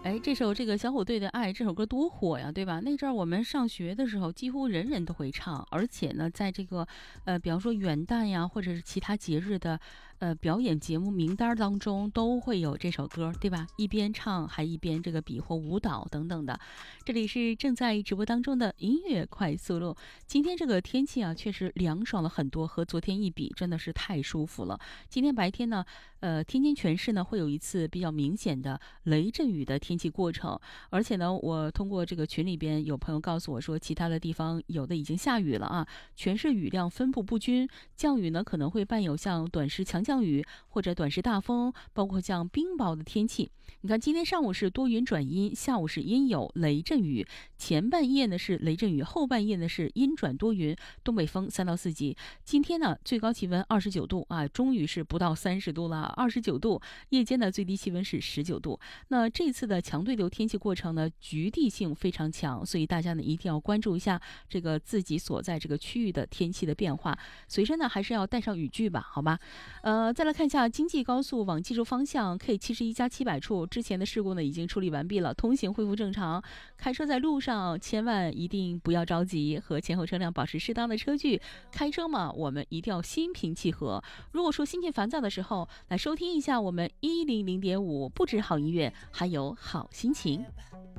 哎，这个小虎队的《爱》这首歌多火呀，对吧？那阵儿我们上学的时候，几乎人人都会唱，而且呢，在这个比方说元旦呀，或者是其他节日的表演节目名单当中，都会有这首歌，对吧？一边唱还一边这个比划舞蹈等等的。这里是正在直播当中的音乐快速路。今天这个天气啊，确实凉爽了很多，和昨天一比，真的是太舒服了。今天白天呢，天津全市呢会有一次比较明显的雷阵雨的天气过程，而且呢，我通过这个群里边有朋友告诉我说，其他的地方有的已经下雨了啊，全市雨量分布不均，降雨呢可能会伴有像短时强降雨或者短时大风，包括像冰雹的天气。你看，今天上午是多云转阴，下午是阴有雷阵雨，前半夜呢是雷阵雨，后半夜呢是阴转多云，东北风3到4级。今天呢，最高气温29度啊，终于是不到30度了，29度。夜间的最低气温是19度。那这次的强对流天气过程呢，局地性非常强，所以大家呢一定要关注一下这个自己所在这个区域的天气的变化，随身呢还是要带上雨具吧，好吧？再来看一下京济高速往济州方向 K71+700处，之前的事故呢已经处理完毕了，通行恢复正常。开车在路上千万一定不要着急，和前后车辆保持适当的车距。开车嘛，我们一定要心平气和。如果说心情烦躁的时候，来收听一下我们100.5，不止好音乐，还有好心情。